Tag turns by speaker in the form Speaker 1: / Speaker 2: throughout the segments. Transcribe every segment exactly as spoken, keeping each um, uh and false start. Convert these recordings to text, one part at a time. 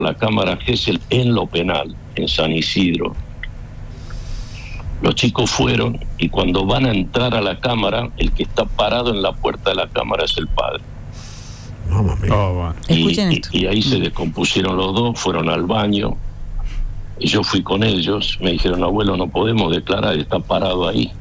Speaker 1: la cámara Gesell en lo penal, en San Isidro. Los chicos fueron y cuando van a entrar a la cámara, el que está parado en la puerta de la cámara es el padre.
Speaker 2: No, mami.
Speaker 3: Oh, bueno.
Speaker 1: y, y, y ahí se descompusieron los dos, fueron al baño. Y yo fui con ellos, me dijeron, abuelo, no podemos declarar, está parado ahí.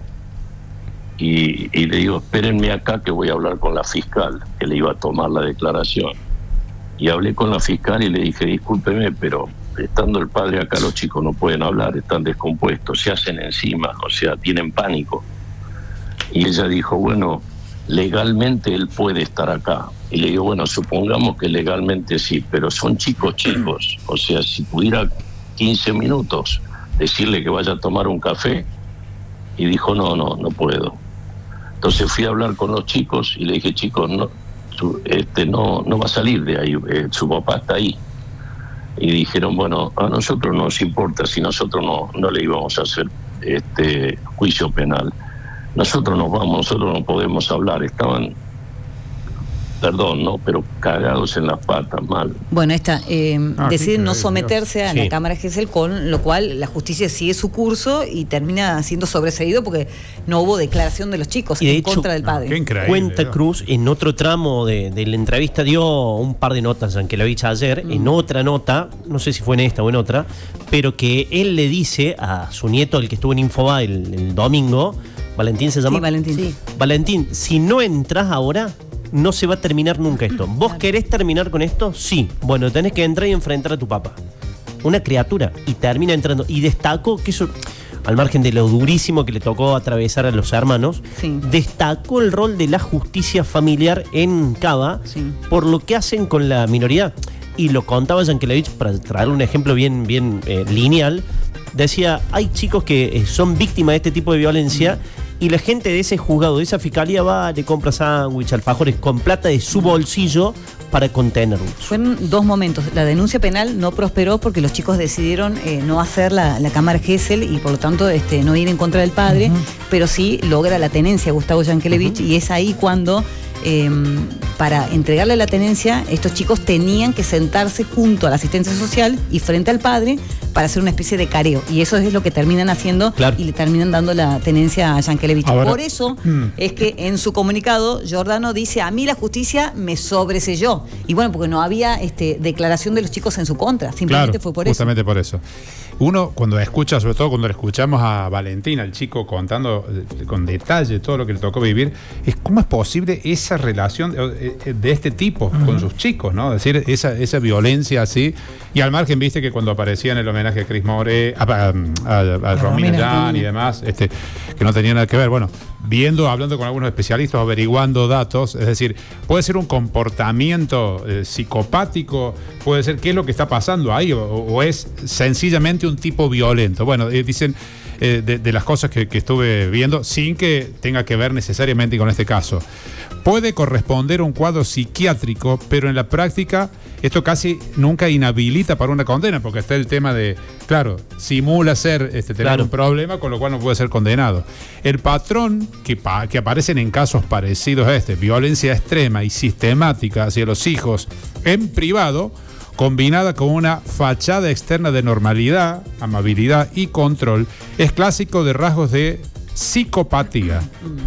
Speaker 1: Y, y le digo, espérenme acá que voy a hablar con la fiscal, que le iba a tomar la declaración. Y hablé con la fiscal y le dije, discúlpeme, pero estando el padre acá los chicos no pueden hablar, están descompuestos, se hacen encima, o sea, tienen pánico. Y ella dijo, bueno, legalmente él puede estar acá. Y le digo, bueno, supongamos que legalmente sí, pero son chicos chicos, o sea, si pudiera quince minutos decirle que vaya a tomar un café, y dijo, no, no, no puedo. Entonces fui a hablar con los chicos y le dije, chicos, no, su, este, no, no va a salir de ahí, eh, su papá está ahí. Y dijeron, bueno, a nosotros no nos importa si nosotros no, no le íbamos a hacer este juicio penal. Nosotros nos vamos, nosotros no podemos hablar. Estaban, perdón, ¿no? Pero cagados en las patas, mal.
Speaker 4: Bueno, esta, eh,
Speaker 3: ah,
Speaker 4: deciden no
Speaker 3: Dios.
Speaker 4: someterse a
Speaker 2: Sí.
Speaker 4: la Cámara Gesell, con lo cual la justicia sigue su curso y termina siendo sobreseído porque no hubo declaración de los chicos
Speaker 2: Y de
Speaker 4: en
Speaker 2: hecho,
Speaker 4: contra del
Speaker 3: Qué
Speaker 4: padre.
Speaker 3: increíble.
Speaker 2: Cuenta
Speaker 3: ¿no?
Speaker 2: Cruz, en otro tramo de, de la entrevista dio un par de notas, Yankelevich ayer,
Speaker 4: Mm.
Speaker 2: en otra nota, no sé si fue en esta o en otra, pero que él le dice a su nieto, el que estuvo en Infobae el, el domingo, Valentín se llama.
Speaker 4: Sí, Valentín.
Speaker 5: Sí.
Speaker 2: Valentín, si no entras ahora, no se va a terminar nunca esto. ¿Vos querés terminar con esto? Sí. Bueno, tenés que entrar y enfrentar a tu papá. Una criatura. Y termina entrando. Y destacó que eso, al margen de lo durísimo que le tocó atravesar a los hermanos,
Speaker 4: Sí.
Speaker 2: destacó el rol de la justicia familiar en Cava,
Speaker 4: Sí.
Speaker 2: por lo que hacen con la minoría. Y lo contaba Yankelevich, para traer un ejemplo bien, bien eh, lineal. Decía, hay chicos que eh, son víctimas de este tipo de violencia y la gente de ese juzgado, de esa fiscalía, va, le compra sándwich, alfajores con plata de su bolsillo para contenerlos.
Speaker 4: Fueron dos momentos. La denuncia penal no prosperó porque los chicos decidieron eh, no hacer la, la Cámara Gesell y por lo tanto este, no ir en contra del padre, uh-huh. pero sí logra la tenencia Gustavo Yankelevich, uh-huh. y es ahí cuando eh, para entregarle la tenencia estos chicos tenían que sentarse junto a la asistencia social y frente al padre para hacer una especie de careo, y eso es lo que terminan haciendo, claro. y le terminan dando la tenencia a Yankelevich. Ahora, por eso mm. es que en su comunicado Giordano dice, a mí la justicia me sobreselló, y bueno, porque no había este, declaración de los chicos en su contra, simplemente
Speaker 3: claro,
Speaker 4: fue por
Speaker 3: justamente
Speaker 4: eso.
Speaker 3: por eso. Uno, cuando escucha, sobre todo cuando le escuchamos a Valentín, al chico, contando con detalle todo lo que le tocó vivir, es cómo es posible esa relación de, de este tipo uh-huh. con sus chicos, ¿no? Es decir, esa, esa violencia así. Y al margen, viste que cuando aparecía en el homenaje a Cris More, a, a, a, a Romina Yan y demás, este, que no tenía nada que ver. Bueno, viendo, hablando con algunos especialistas, averiguando datos, es decir, puede ser un comportamiento eh, psicopático, puede ser qué es lo que está pasando ahí, o, o es sencillamente un tipo violento. Bueno, eh, dicen eh, de, de las cosas que, que estuve viendo, sin que tenga que ver necesariamente con este caso. Puede corresponder a un cuadro psiquiátrico, pero en la práctica esto casi nunca inhabilita para una condena, porque está el tema de, claro, simula ser, este, tener claro. un problema, con lo cual no puede ser condenado. El patrón que, pa, que aparecen en casos parecidos a este, violencia extrema y sistemática hacia los hijos en privado, combinada con una fachada externa de normalidad, amabilidad y control, es clásico de rasgos de psicopatía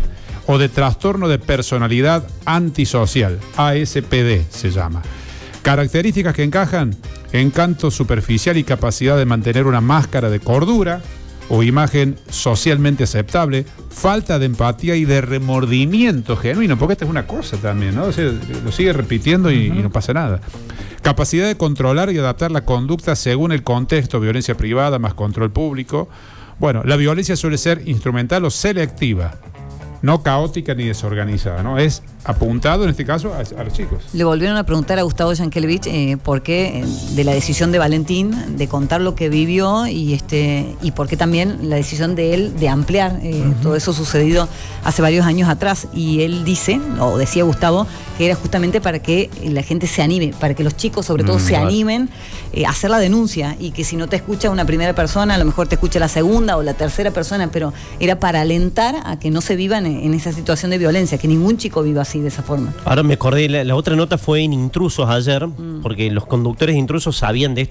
Speaker 3: o de trastorno de personalidad antisocial, A S P D se llama. Características que encajan: encanto superficial y capacidad de mantener una máscara de cordura o imagen socialmente aceptable, falta de empatía y de remordimiento genuino, porque esta es una cosa también, ¿no? O sea, lo sigue repitiendo y, uh-huh. y no pasa nada. Capacidad de controlar y adaptar la conducta según el contexto, violencia privada más control público. Bueno, la violencia suele ser instrumental o selectiva, no caótica ni desorganizada, ¿no? Es apuntado en este caso a, a los chicos.
Speaker 4: Le volvieron a preguntar a Gustavo Yankelevich eh, por qué eh, de la decisión de Valentín de contar lo que vivió y este y por qué también la decisión de él de ampliar eh, uh-huh. todo eso sucedido hace varios años atrás. Y él dice, o decía Gustavo, que era justamente para que la gente se anime, para que los chicos sobre todo mm, se vale. animen eh, a hacer la denuncia, y que si no te escucha una primera persona, a lo mejor te escucha la segunda o la tercera persona, pero era para alentar a que no se vivan en esa situación de violencia, que ningún chico viva así, de esa forma.
Speaker 2: Ahora me acordé, la, la otra nota fue en Intrusos ayer, mm. porque los conductores de Intrusos sabían de esto.